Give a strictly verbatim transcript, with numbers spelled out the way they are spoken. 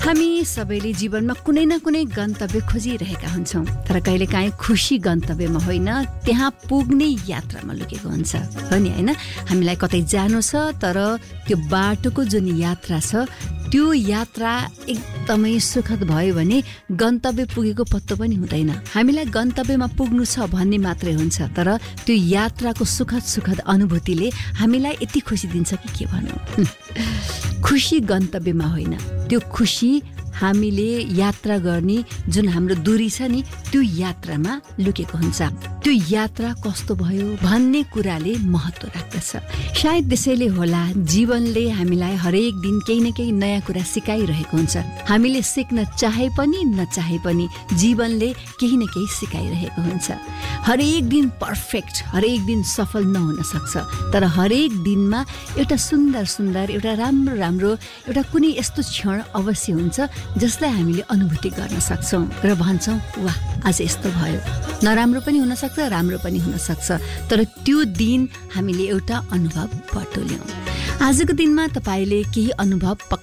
हामी सबैले जीवनमा कुनै न कुनै गन्तव्य खोजिरहेका हुन्छौँ, तर कहिलेकाहीँ खुसी गन्तव्यमा होइन, त्यहाँ पुग्ने यात्रामा लुकेको हुन्छ। हो नि होइन? हामीलाई कतै जानु छ, तर त्यो बाटोको जुन यात्रा छ त्यो यात्रा एकदमै सुखद भयो भने गन्तव्य पुगेको पत्तो पनि हुँदैन। हामीलाई गन्तव्यमा पुग्नु छ भन्ने मात्रै हुन्छ, तर त्यो यात्राको सुखद सुखद अनुभूतिले हामीलाई यति खुसी दिन्छ कि के भनौँ। खुसी गन्तव्यमा होइन, त्यो खुसी हामीले यात्रा गर्ने जुन हाम्रो दूरी छ नि त्यो यात्रामा लुकेको हुन्छ। त्यो यात्रा कस्तो भयो भन्ने कुराले महत्त्व राख्दछ। सायद त्यसैले होला जीवनले हामीलाई हरेक दिन केही न केही नयाँ कुरा सिकाइरहेको हुन्छ। हामीले सिक्न चाहे पनि नचाहे पनि जीवनले केही न केही सिकाइरहेको हुन्छ। हरेक दिन पर्फेक्ट, हरेक दिन सफल नहुन सक्छ, तर हरेक दिनमा एउटा सुन्दर सुन्दर, एउटा राम्रो राम्रो, एउटा कुनै यस्तो क्षण अवश्य हुन्छ जसलाई हामीले अनुभूति गर्न सक्छौँ र भन्छौँ वाह आज यस्तो भयो। नराम्रो पनि हुनसक्छ, राम्रो पनि हुनसक्छ, तर त्यो दिन हामीले एउटा अनुभव बटुल्यौँ। आजको दिनमा तपाईँले केही अनुभव